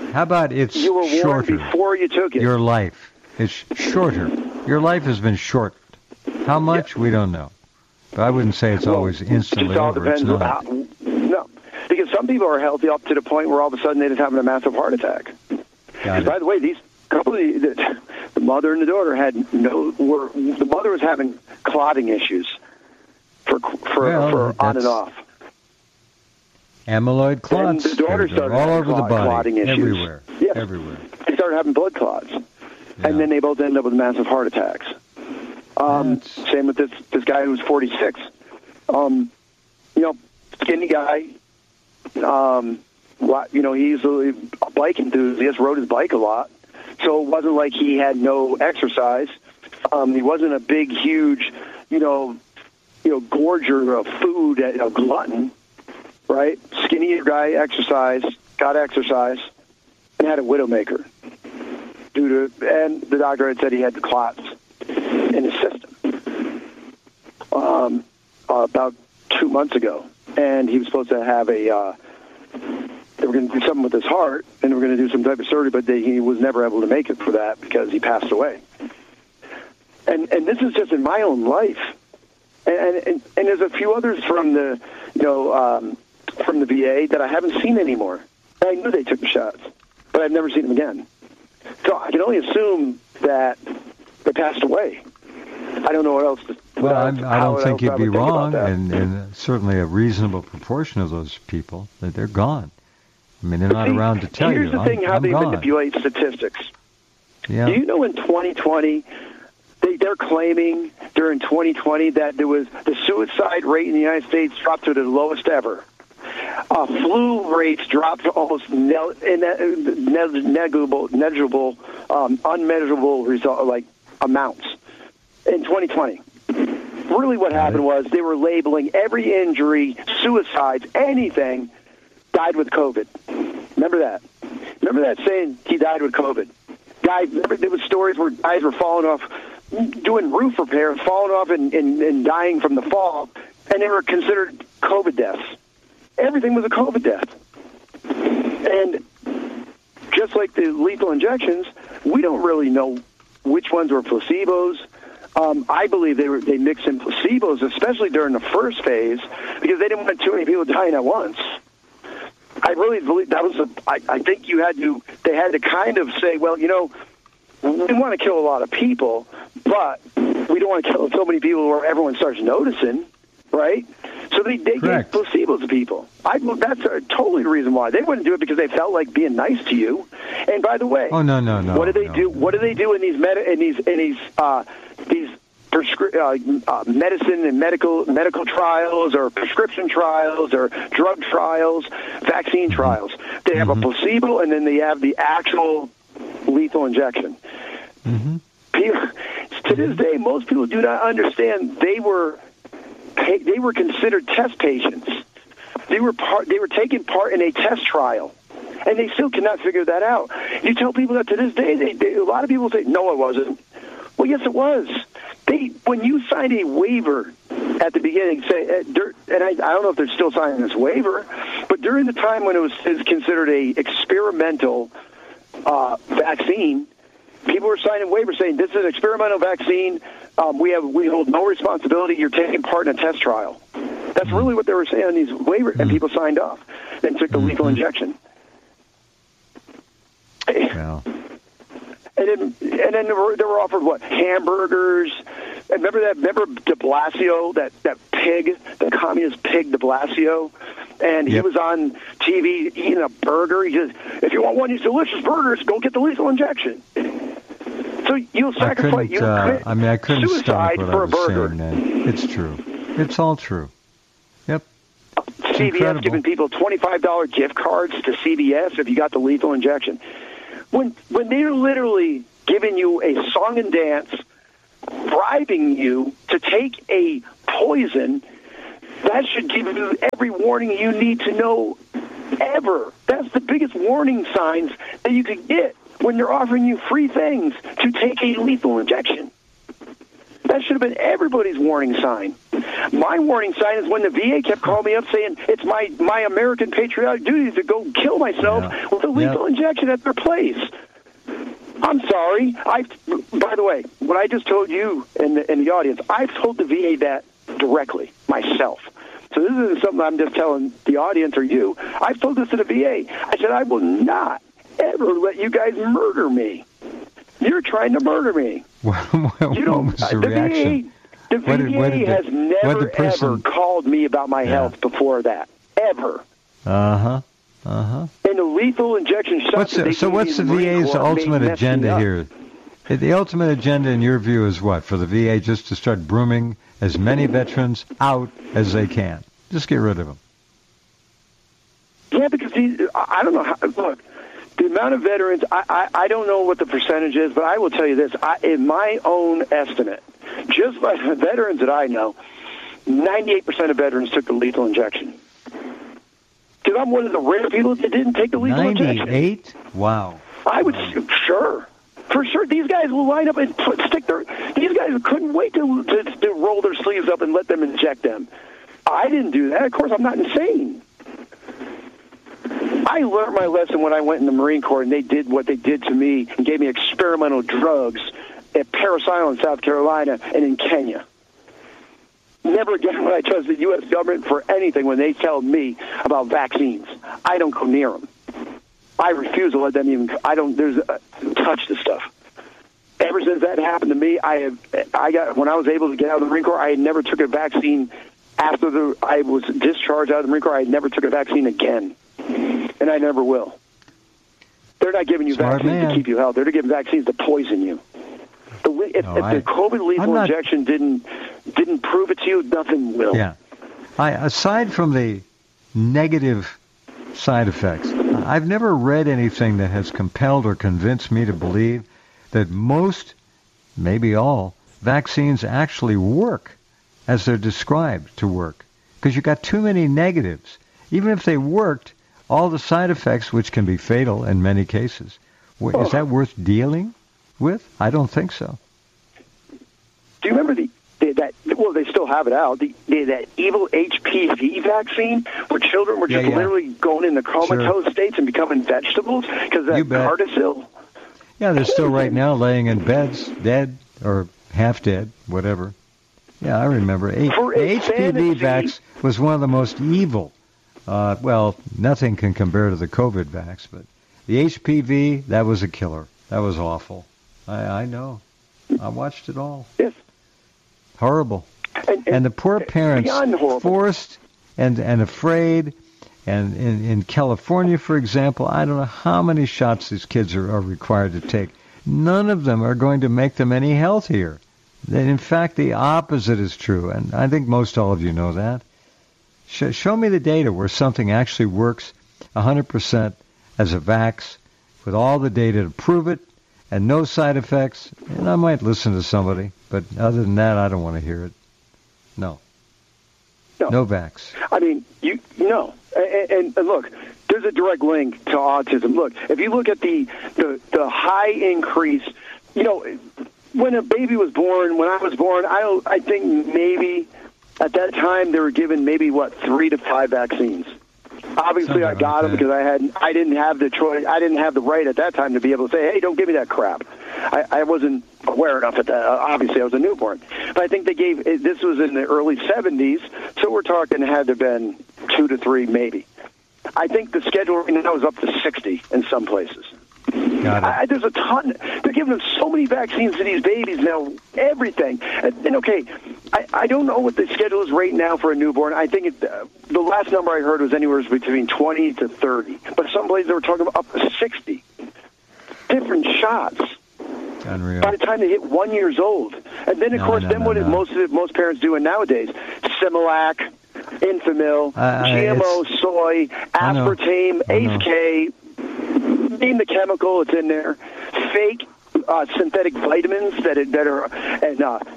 How about it's You were warned shorter? before you took it. Your life is shorter. Your life has been shortened. How much, we don't know. But I wouldn't say it's always instantly it all over. depends It's on not. no, because some people are healthy up to the point where all of a sudden they're just having a massive heart attack. Got By it. the way, these couple, the mother and the daughter the mother was having clotting issues for on and off. Amyloid clots. And the daughter They're started all having over the body. clotting issues. Everywhere. Yes. Everywhere. They started having blood clots. Yeah. And then they both ended up with massive heart attacks. Same with this guy who was 46. Skinny guy. He's a bike enthusiast, rode his bike a lot. So it wasn't like he had no exercise. He wasn't a big, huge, gorger of food, a glutton, right? Skinny guy, got exercise, and had a widowmaker. And the doctor had said he had the clots in his system about 2 months ago. And he was supposed to have they were going to do something with his heart, and they were going to do some type of surgery, but he was never able to make it for that because he passed away. And this is just in my own life. And there's a few others from the VA that I haven't seen anymore. I knew they took the shots, but I've never seen them again. So I can only assume that they passed away. I don't know what else. I don't think you'd be wrong, and certainly a reasonable proportion of those people, that they're gone. I mean, they're not around to tell you. Here's the thing: how they manipulate statistics. Yeah. Do you know in 2020, they're claiming during 2020 that there was the suicide rate in the United States dropped to the lowest ever. Flu rates dropped to almost negligible, unmeasurable amounts in 2020. Really what happened was they were labeling every injury, suicides, anything, died with COVID. Remember that? Remember that saying, he died with COVID? Remember there was stories where guys were falling off, doing roof repair, falling off and dying from the fall, and they were considered COVID deaths. Everything was a COVID death. And just like the lethal injections, we don't really know which ones were placebos. I believe they mixed in placebos, especially during the first phase, because they didn't want too many people dying at once. I really believe that was I think they had to kind of say, well, we want to kill a lot of people, but we don't want to kill so many people where everyone starts noticing, right? So they gave placebos to people. That's totally the reason why. They wouldn't do it because they felt like being nice to you. And by the way, no. What do they do? What do they do in these medicine and medical trials or prescription trials or drug trials, vaccine trials? They have a placebo, and then they have the actual lethal injection. Mm-hmm. To this day, most people do not understand they were considered test patients. They were taking part in a test trial, and they still cannot figure that out. You tell people that to this day, a lot of people say, no, it wasn't. Well, yes, it was. When you signed a waiver at the beginning, and I don't know if they're still signing this waiver, but during the time when it was considered a experimental vaccine, people were signing waivers saying this is an experimental vaccine. We hold no responsibility. You're taking part in a test trial. That's really what they were saying on these waivers, and people signed off and took the lethal injection. Well. And then they were offered hamburgers. And remember De Blasio, that pig, the communist pig De Blasio, and he was on TV eating a burger. He says, "If you want one of these delicious burgers, go get the lethal injection." So you'll sacrifice. I couldn't suicide stomach what for I a was burger. saying then. It's true. It's all true. Yep. CVS giving people $25 gift cards to CVS if you got the lethal injection. When they're literally giving you a song and dance, bribing you to take a poison, that should give you every warning you need to know ever. That's the biggest warning signs that you could get when they're offering you free things to take a lethal injection. That should have been everybody's warning sign. My warning sign is when the VA kept calling me up saying it's my American patriotic duty to go kill myself with a lethal injection at their place. I'm sorry. By the way, what I just told you and the audience, I've told the VA that directly myself. So this isn't something I'm just telling the audience or you. I've told this to the VA. I said, I will not ever let you guys murder me. You're trying to murder me. What was the reaction? The VA has never, ever called me about my health before that. Ever. Uh-huh. And the lethal injection shots. So what's the VA's ultimate agenda here? The ultimate agenda, in your view, is what? For the VA just to start brooming as many veterans out as they can. Just get rid of them. Yeah, because I don't know how. Look, the amount of veterans, I don't know what the percentage is, but I will tell you this. In my own estimate, just by the veterans that I know, 98% of veterans took the lethal injection. Because I'm one of the rare people that didn't take the lethal injection. 98? Wow. I would, sure. For sure, these guys will line up and these guys couldn't wait to roll their sleeves up and let them inject them. I didn't do that. Of course, I'm not insane. I learned my lesson when I went in the Marine Corps, and they did what they did to me and gave me experimental drugs at Parris Island, South Carolina, and in Kenya. Never again would I trust the U.S. government for anything when they tell me about vaccines. I don't go near them. I refuse to let them even. Touch the stuff. Ever since that happened to me, when I was able to get out of the Marine Corps, I had never took a vaccine. After I was discharged out of the Marine Corps, I never took a vaccine again, and I never will. They're not giving you vaccines to keep you healthy. They're giving vaccines to poison you. If the COVID lethal injection didn't prove it to you, nothing will. Yeah. Aside from the negative side effects, I've never read anything that has compelled or convinced me to believe that most, maybe all, vaccines actually work as they're described to work. Because you've got too many negatives. Even if they worked, all the side effects, which can be fatal in many cases, is that worth dealing with? I don't think so. Do you remember they still have it out, that evil HPV vaccine where children were just literally going into comatose states and becoming vegetables because of that Gardasil? Yeah, they're still right now laying in beds, dead or half dead, whatever. Yeah, I remember. The HPV vax was one of the most evil. Nothing can compare to the COVID vax, but the HPV, that was a killer. That was awful. I know. I watched it all. Yes. Horrible. And the poor parents, forced and afraid. And in California, for example, I don't know how many shots these kids are required to take. None of them are going to make them any healthier. In fact, the opposite is true, and I think most all of you know that. Show me the data where something actually works 100% as a vax with all the data to prove it and no side effects, and I might listen to somebody, but other than that, I don't want to hear it. No vax. I mean, and look, there's a direct link to autism. Look, if you look at the high increase, when a baby was born, when I was born, I think maybe at that time they were given 3 to 5 vaccines. Obviously, I got them because I didn't have the choice. I didn't have the right at that time to be able to say, "Hey, don't give me that crap." I wasn't aware enough at that. Obviously, I was a newborn. But I think they gave. This was in the early 70s, so we're talking had to have been 2 to 3, maybe. I think the schedule right now is up to 60 in some places. Got it. There's a ton. They're giving them so many vaccines to these babies now, everything. And okay, I don't know what the schedule is right now for a newborn. I think the last number I heard was anywhere between 20 to 30. But some places they were talking about up to 60 different shots. Unreal. By the time they hit 1 year old. And then, of course, most parents doing nowadays, Similac, Enfamil, GMO soy, aspartame, ACE-K, name the chemical, it's in there. Fake synthetic vitamins that are and